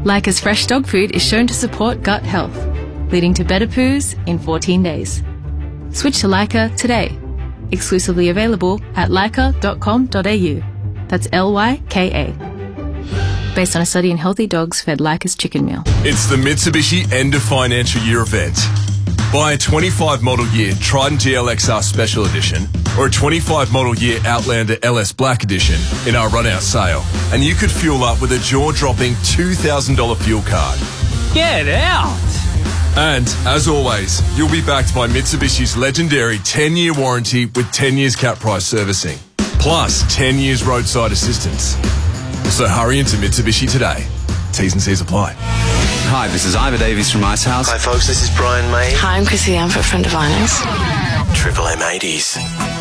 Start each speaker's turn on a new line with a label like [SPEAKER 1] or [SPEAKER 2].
[SPEAKER 1] Leica's fresh dog food is shown to support gut health, leading to better poos in 14 days. Switch to Leica today. Exclusively available at leica.com.au. That's Lyka. Based on a study in healthy dogs fed Leica's chicken meal.
[SPEAKER 2] It's the Mitsubishi End of Financial Year event. Buy a 25 model year Trident GLXR Special Edition or a 25 model year Outlander LS Black Edition in our run-out sale, and you could fuel up with a jaw-dropping $2,000 fuel card.
[SPEAKER 3] Get out!
[SPEAKER 2] And, as always, you'll be backed by Mitsubishi's legendary 10-year warranty with 10 years cap price servicing, plus 10 years roadside assistance. So hurry into Mitsubishi today. T's and C's apply.
[SPEAKER 4] Hi, this is Ivor Davies from Icehouse.
[SPEAKER 5] Hi folks, this is Brian May.
[SPEAKER 6] Hi, I'm Chrissy Ampert from Diviners.
[SPEAKER 5] Triple M 80s.